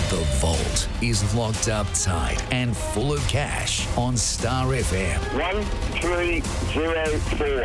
The Vault is locked up tight and full of cash on Star FM. 1304.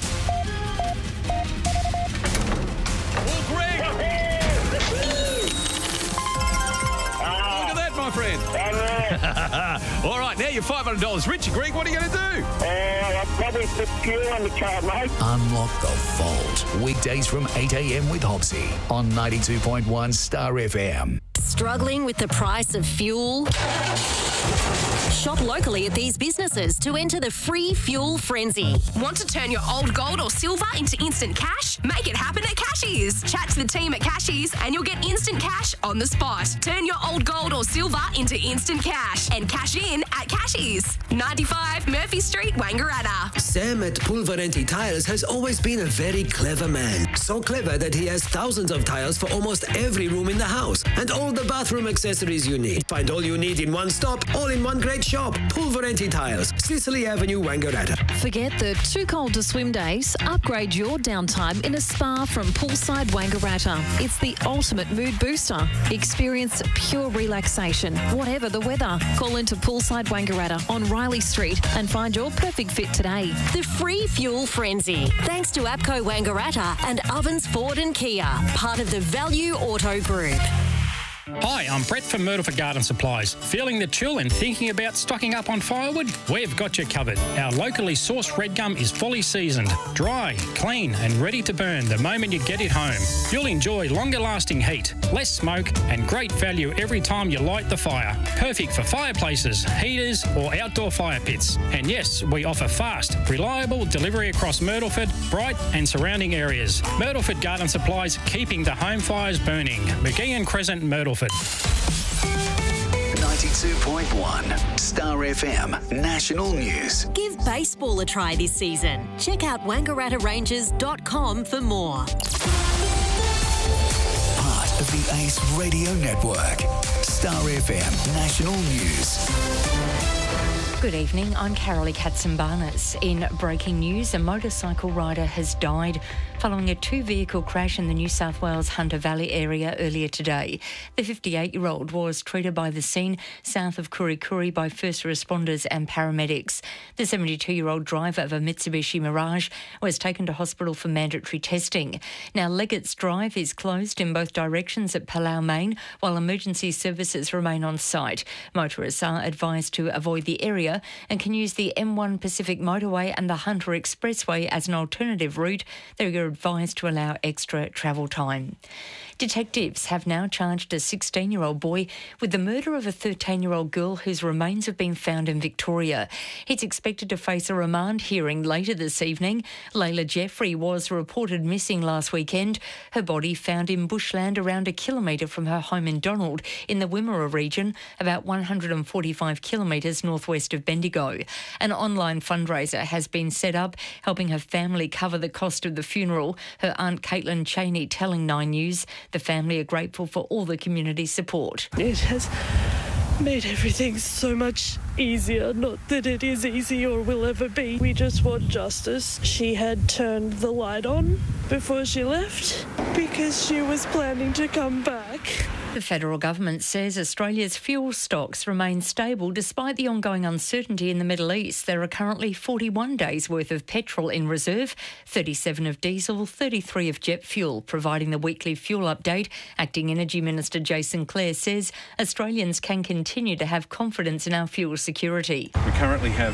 My friend. All right, now you're $500 richer, Greg. What are you going to do? I'll probably put fuel in the car, mate. Unlock the Vault. Weekdays from 8 a.m. with Hopsy on 92.1 Star FM. Struggling with the price of fuel? Shop locally at these businesses to enter the free fuel frenzy. Want to turn your old gold or silver into instant cash? Make it happen at Cashies. Chat to the team at Cashies and you'll get instant cash on the spot. Turn your old gold or silver into instant cash and cash in at Cashies. 95 Murphy Street, Wangaratta. Sam at Pulverenti Tiles has always been a very clever man. So clever that he has thousands of tiles for almost every room in the house and all the bathroom accessories you need. Find all you need in one stop, all in one great shop. Pulverenti Tiles, Sicily Avenue, Wangaratta. Forget the too cold to swim days. Upgrade your downtime in a spa from Poolside Wangaratta. It's the ultimate mood booster. Experience pure relaxation, whatever the weather. Call into Poolside Wangaratta on Riley Street and find your perfect fit today. The free fuel frenzy. Thanks to APCO Wangaratta and Ovens Ford and Kia, part of the Value Auto Group. Hi, I'm Brett from Myrtleford Garden Supplies. Feeling the chill and thinking about stocking up on firewood? We've got you covered. Our locally sourced red gum is fully seasoned, dry, clean and ready to burn the moment you get it home. You'll enjoy longer lasting heat, less smoke and great value every time you light the fire. Perfect for fireplaces, heaters or outdoor fire pits. And yes, we offer fast, reliable delivery across Myrtleford, Bright and surrounding areas. Myrtleford Garden Supplies, keeping the home fires burning. McGeehan Crescent, Myrtleford. 92.1 Star FM National News. Give baseball a try this season. Check out wangarattaranges.com for more. Part of the Ace Radio Network. Star FM National News. Good evening, I'm Carolee Katsimbarnas. In breaking news, a motorcycle rider has died following a two-vehicle crash in the New South Wales Hunter Valley area earlier today. The 58-year-old was treated by the scene south of Kurikuri by first responders and paramedics. The 72-year-old driver of a Mitsubishi Mirage was taken to hospital for mandatory testing. Now, Leggett's Drive is closed in both directions at Palau Main, while emergency services remain on site. Motorists are advised to avoid the area and can use the M1 Pacific Motorway and the Hunter Expressway as an alternative route. They're advised to allow extra travel time. Detectives have now charged a 16-year-old boy with the murder of a 13-year-old girl whose remains have been found in Victoria. He's expected to face a remand hearing later this evening. Layla Jeffrey was reported missing last weekend. Her body found in bushland around a kilometre from her home in Donald in the Wimmera region, about 145 kilometres northwest of Bendigo. An online fundraiser has been set up, helping her family cover the cost of the funeral. Her aunt Caitlin Cheney telling 9 News the family are grateful for all the community support. It has made everything so much easier. Not that it is easy or will ever be. We just want justice. She had turned the light on before she left because she was planning to come back. The federal government says Australia's fuel stocks remain stable despite the ongoing uncertainty in the Middle East. There are currently 41 days' worth of petrol in reserve, 37 of diesel, 33 of jet fuel. Providing the weekly fuel update, Acting Energy Minister Jason Clare says Australians can continue to have confidence in our fuel security. We currently have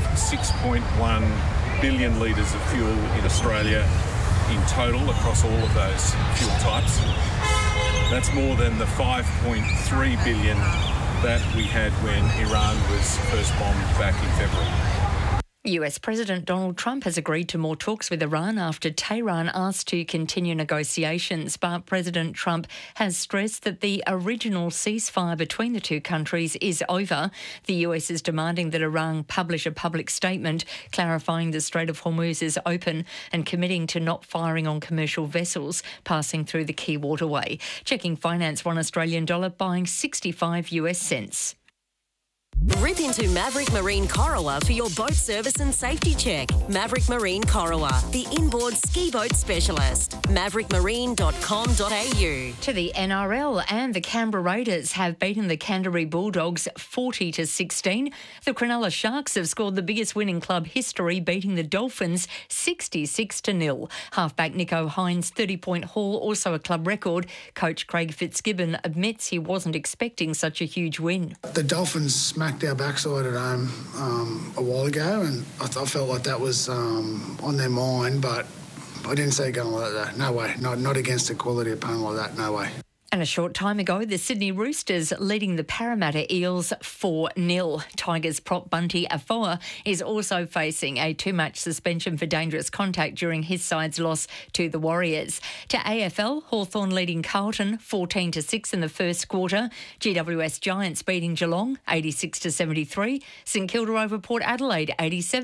6.1 billion litres of fuel in Australia in total across all of those fuel types. That's more than the 5.3 billion that we had when Iran was first bombed back in February. US President Donald Trump has agreed to more talks with Iran after Tehran asked to continue negotiations. But President Trump has stressed that the original ceasefire between the two countries is over. The US is demanding that Iran publish a public statement clarifying the Strait of Hormuz is open and committing to not firing on commercial vessels passing through the key waterway. Checking finance, $1 Australian dollar buying 65 US cents. Rip into Maverick Marine Corowa for your boat service and safety check. Maverick Marine Corowa, the inboard ski boat specialist. maverickmarine.com.au. To the NRL, and the Canberra Raiders have beaten the Canterbury Bulldogs 40-16. The Cronulla Sharks have scored the biggest win in club history, beating the Dolphins 66-0. Halfback Nico Hines' 30-point haul, also a club record. Coach Craig Fitzgibbon admits he wasn't expecting such a huge win. The Dolphins smacked our backside at home a while ago, and I felt like that was on their mind, but I didn't see it going like that. No way. Not against a quality opponent like that. No way. And a short time ago, the Sydney Roosters leading the Parramatta Eels 4-0. Tigers prop Bunty Afoa is also facing a 2-match suspension for dangerous contact during his side's loss to the Warriors. To AFL, Hawthorn leading Carlton 14-6 in the first quarter. GWS Giants beating Geelong 86-73. St Kilda over Port Adelaide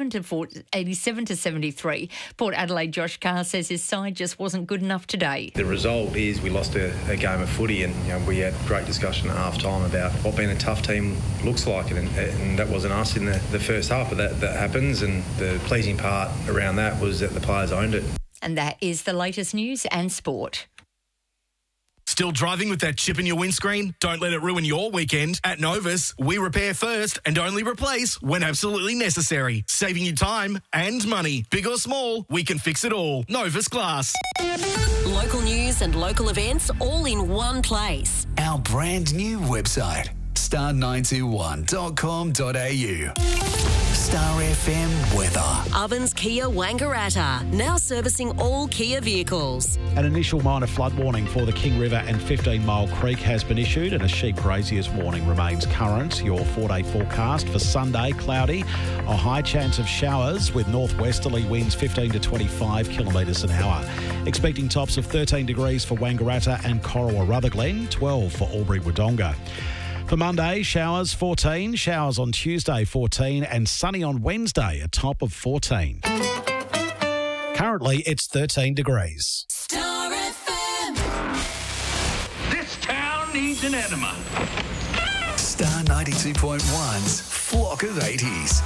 87-73. Port Adelaide Josh Carr says his side just wasn't good enough today. The result is we lost a game of footy, and we had great discussion at half time about what being a tough team looks like, and that wasn't us in the first half, but that happens, and the pleasing part around that was that the players owned it. And that is the latest news and sport. Still driving with that chip in your windscreen? Don't let it ruin your weekend. At Novus, we repair first and only replace when absolutely necessary. Saving you time and money. Big or small, we can fix it all. Novus Glass. Local news and local events all in one place. Our brand new website, star921.com.au. Star FM weather. Ovens Kia Wangaratta, now servicing all Kia vehicles. An initial minor flood warning for the King River and 15 Mile Creek has been issued, and a sheep graziers warning remains current. Your 4-day forecast for Sunday, cloudy, a high chance of showers with northwesterly winds 15 to 25 kilometres an hour. Expecting tops of 13 degrees for Wangaratta and Corowa Rutherglen, 12 for Albury Wodonga. For Monday, showers 14, showers on Tuesday 14, and sunny on Wednesday, a top of 14. Currently, it's 13 degrees. Star FM. This town needs an enema. Star 92.1's Flock of 80s.